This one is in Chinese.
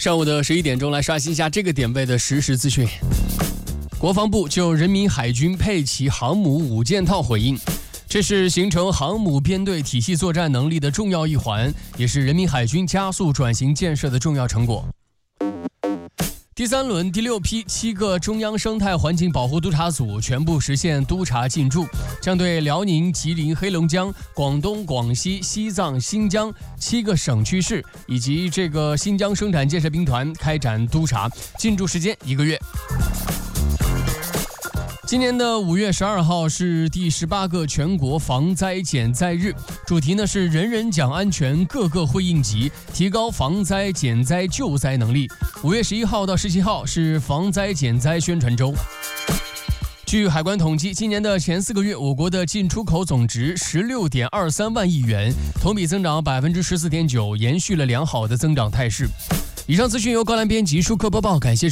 上午的11点钟，来刷新一下这个点位的实时资讯。国防部就人民海军配齐航母5件套回应，这是形成航母编队体系作战能力的重要一环，也是人民海军加速转型建设的重要成果。第3轮第6批7个中央生态环境保护督察组全部实现督察进驻，将对辽宁、吉林、黑龙江、广东、广西、西藏、新疆7个省区市以及这个新疆生产建设兵团开展督察，进驻时间1个月。今年的5月12号是第18个全国防灾减灾日，主题呢是人人讲安全，个个会应急，提高防灾减灾救灾能力。5月11号到17号是防灾减灾宣传周。据海关统计，今年的前4个月，我国的进出口总值16.23万亿元，同比增长14.9%，延续了良好的增长态势。以上资讯由高兰编辑，舒克播报，感谢收听。